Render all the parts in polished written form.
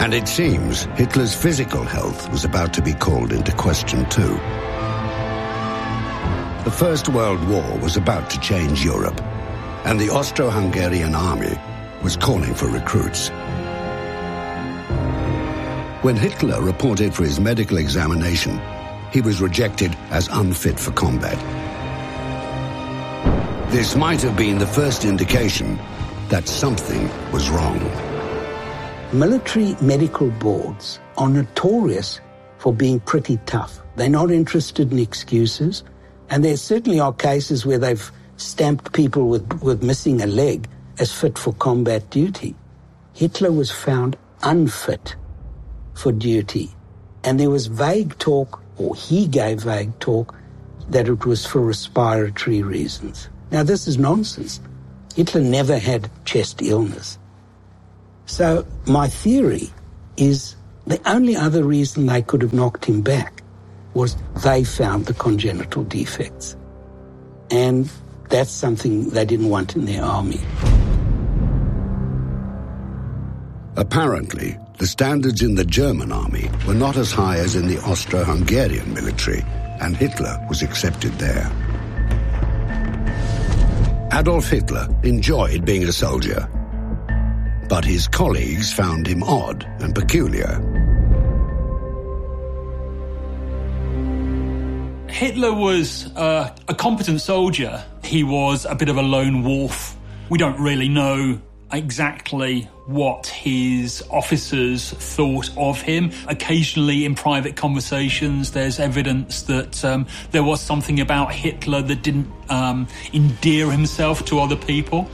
And it seems Hitler's physical health was about to be called into question too. The First World War was about to change Europe, and the Austro-Hungarian army was calling for recruits. When Hitler reported for his medical examination, he was rejected as unfit for combat. This might have been the first indication that something was wrong. Military medical boards are notorious for being pretty tough. They're not interested in excuses, and there certainly are cases where they've stamped people with missing a leg as fit for combat duty. Hitler was found unfit for duty, and there was vague talk, or he gave vague talk, that it was for respiratory reasons. Now, this is nonsense. Hitler never had chest illness. So my theory is the only other reason they could have knocked him back was they found the congenital defects. And that's something they didn't want in their army. Apparently, the standards in the German army were not as high as in the Austro-Hungarian military, and Hitler was accepted there. Adolf Hitler enjoyed being a soldier, but his colleagues found him odd and peculiar. Hitler was a competent soldier. He was a bit of a lone wolf. We don't really know exactly what his officers thought of him. Occasionally in private conversations there's evidence that there was something about Hitler that didn't endear himself to other people.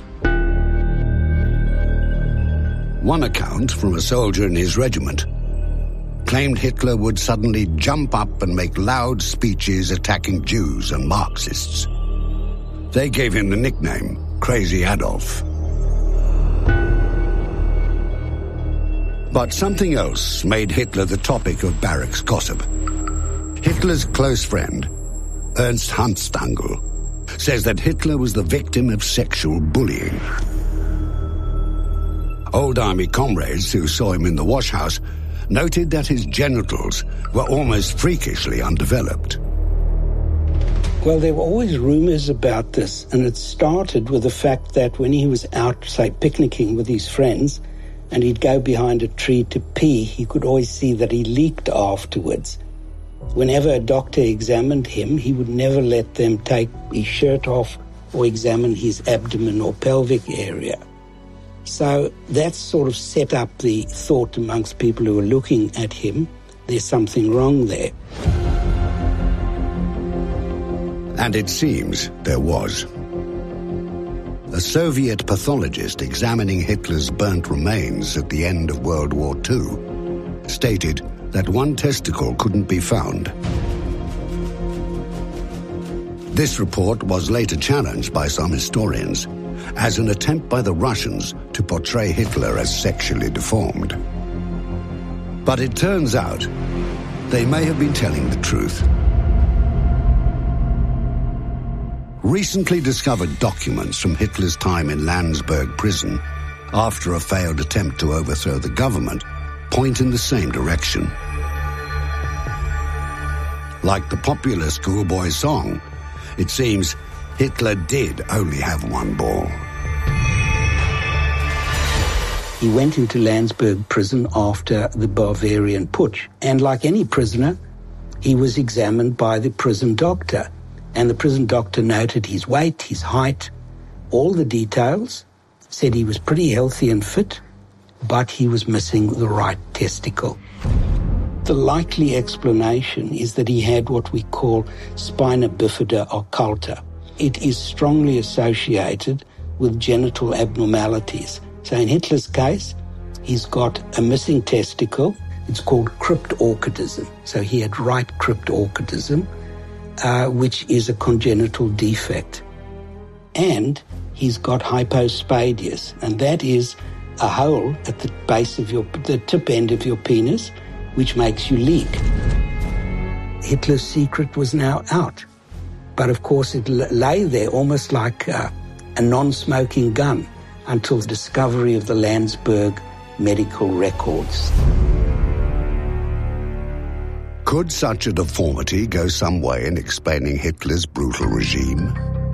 One account from a soldier in his regiment claimed Hitler would suddenly jump up and make loud speeches attacking Jews and Marxists. They gave him the nickname Crazy Adolf. But something else made Hitler the topic of barracks gossip. Hitler's close friend, Ernst Hanfstaengl, says that Hitler was the victim of sexual bullying. Old army comrades who saw him in the washhouse noted that his genitals were almost freakishly undeveloped. Well, there were always rumors about this, and it started with the fact that when he was out, say, picnicking with his friends, and he'd go behind a tree to pee, he could always see that he leaked afterwards. Whenever a doctor examined him, he would never let them take his shirt off or examine his abdomen or pelvic area. So that sort of set up the thought amongst people who were looking at him, there's something wrong there. And it seems there was. A Soviet pathologist examining Hitler's burnt remains at the end of World War II stated that one testicle couldn't be found. This report was later challenged by some historians as an attempt by the Russians to portray Hitler as sexually deformed. But it turns out they may have been telling the truth. Recently discovered documents from Hitler's time in Landsberg prison after a failed attempt to overthrow the government point in the same direction. Like the popular schoolboy song, it seems Hitler did only have one ball. He went into Landsberg prison after the Bavarian Putsch, and like any prisoner, he was examined by the prison doctor. And the prison doctor noted his weight, his height, all the details, said he was pretty healthy and fit, but he was missing the right testicle. The likely explanation is that he had what we call spina bifida occulta. It is strongly associated with genital abnormalities. So in Hitler's case, he's got a missing testicle. It's called cryptorchidism. So he had right cryptorchidism, which is a congenital defect. And he's got hypospadias, and that is a hole at the base of the tip end of your penis, which makes you leak. Hitler's secret was now out. But of course it lay there almost like a non-smoking gun until the discovery of the Landsberg medical records. Could such a deformity go some way in explaining Hitler's brutal regime?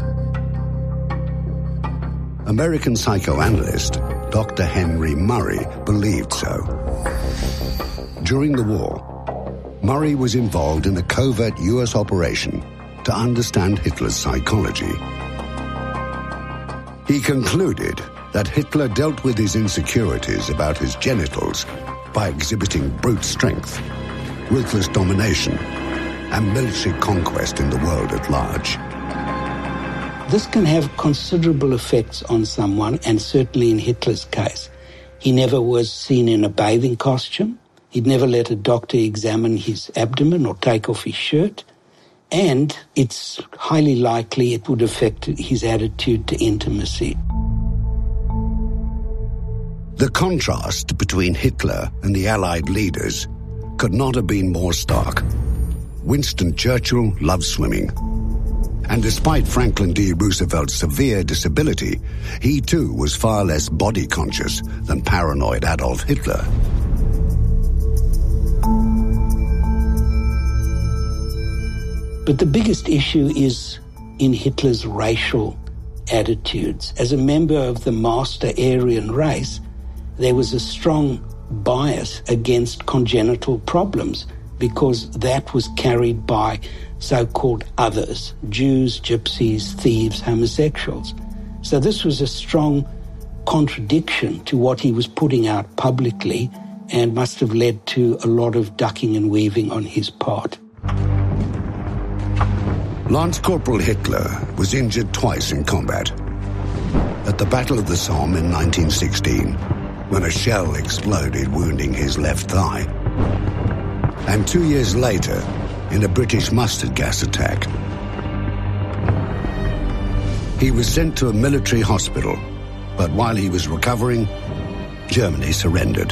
American psychoanalyst Dr. Henry Murray believed so. During the war, Murray was involved in a covert US operation to understand Hitler's psychology. He concluded that Hitler dealt with his insecurities about his genitals by exhibiting brute strength, ruthless domination, and military conquest in the world at large. This can have considerable effects on someone, and certainly in Hitler's case. He never was seen in a bathing costume. He'd never let a doctor examine his abdomen or take off his shirt. And it's highly likely it would affect his attitude to intimacy. The contrast between Hitler and the Allied leaders could not have been more stark. Winston Churchill loved swimming. And despite Franklin D. Roosevelt's severe disability, he too was far less body conscious than paranoid Adolf Hitler. But the biggest issue is in Hitler's racial attitudes. As a member of the master Aryan race, there was a strong bias against congenital problems because that was carried by so-called others, Jews, gypsies, thieves, homosexuals. So this was a strong contradiction to what he was putting out publicly and must have led to a lot of ducking and weaving on his part. Lance Corporal Hitler was injured twice in combat. At the Battle of the Somme in 1916, when a shell exploded, wounding his left thigh. And 2 years later, in a British mustard gas attack. He was sent to a military hospital, but while he was recovering, Germany surrendered.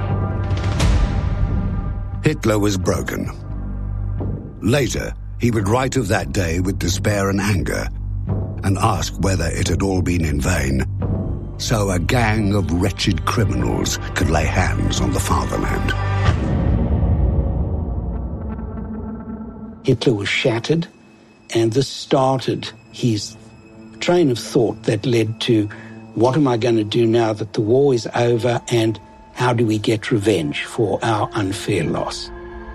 Hitler was broken. Later, he would write of that day with despair and anger, and ask whether it had all been in vain, so a gang of wretched criminals could lay hands on the fatherland. Hitler was shattered, and this started his train of thought that led to, what am I going to do now that the war is over, and how do we get revenge for our unfair loss?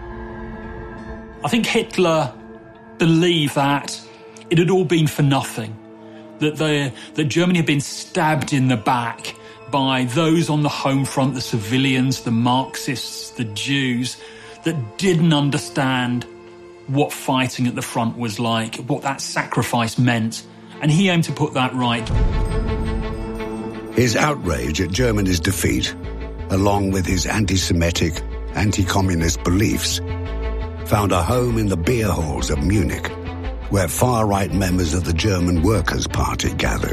I think Hitler believed that it had all been for nothing, that Germany had been stabbed in the back by those on the home front, the civilians, the Marxists, the Jews, that didn't understand what fighting at the front was like, what that sacrifice meant, and he aimed to put that right. His outrage at Germany's defeat, along with his anti-Semitic, anti-communist beliefs, found a home in the beer halls of Munich, where far-right members of the German Workers' Party gathered.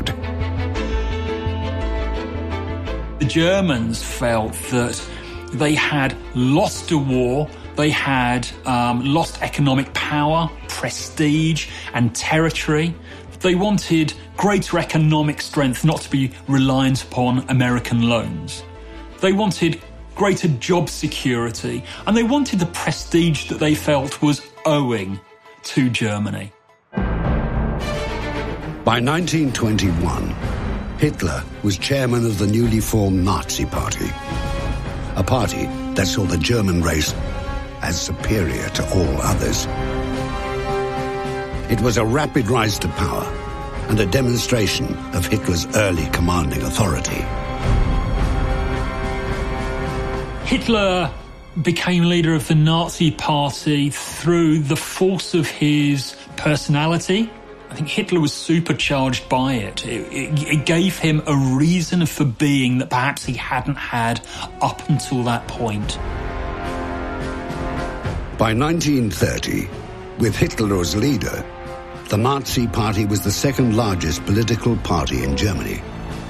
The Germans felt that they had lost a war, they had lost economic power, prestige, and territory. They wanted greater economic strength, not to be reliant upon American loans. They wanted greater job security, and they wanted the prestige that they felt was owing to Germany. By 1921, Hitler was chairman of the newly formed Nazi Party, a party that saw the German race as superior to all others. It was a rapid rise to power and a demonstration of Hitler's early commanding authority. Hitler became leader of the Nazi Party through the force of his personality. I think Hitler was supercharged by it. It gave him a reason for being that perhaps he hadn't had up until that point. By 1930, with Hitler as leader, the Nazi Party was the second largest political party in Germany.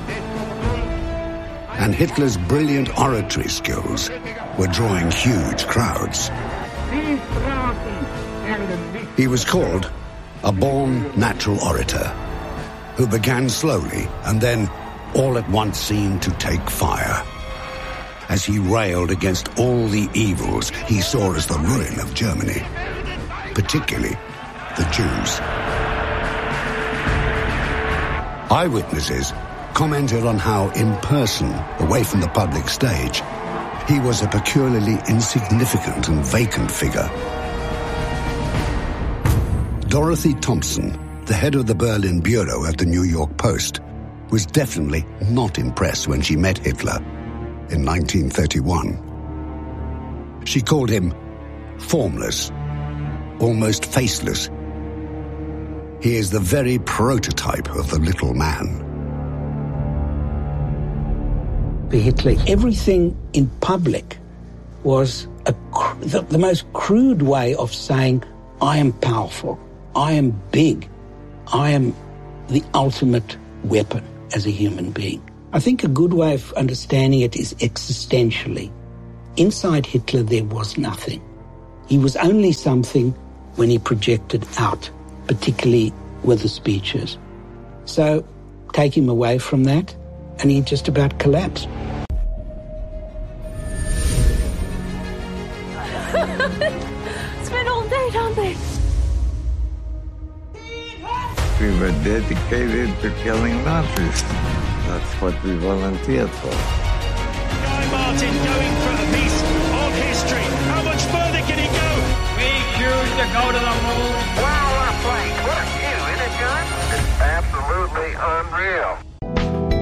And Hitler's brilliant oratory skills were drawing huge crowds. He was called a born natural orator, who began slowly and then all at once seemed to take fire, as he railed against all the evils he saw as the ruin of Germany, particularly the Jews. Eyewitnesses commented on how, in person, away from the public stage, he was a peculiarly insignificant and vacant figure. Dorothy Thompson, the head of the Berlin bureau at the New York Post, was definitely not impressed when she met Hitler in 1931. She called him formless, almost faceless. He is the very prototype of the little man. For Hitler, everything in public was the most crude way of saying, I am powerful, I am big, I am the ultimate weapon as a human being. I think a good way of understanding it is existentially. Inside Hitler there was nothing. He was only something when he projected out, particularly with the speeches. So take him away from that and he just about collapsed. It's been all day, don't they? We were dedicated to killing Nazis. That's what we volunteered for. Guy Martin going for a piece of history. How much further can he go? We choose to go to the moon. Wow, what a place. What a view, isn't it, John? It's absolutely unreal.